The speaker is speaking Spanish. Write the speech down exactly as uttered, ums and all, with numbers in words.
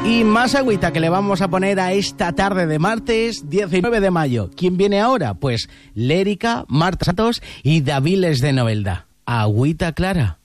Y más agüita que le vamos a poner a esta tarde de martes diecinueve de mayo. ¿Quién viene ahora? Pues Lérica, Marta Santos y Daviles de Novelda. Agüita clara.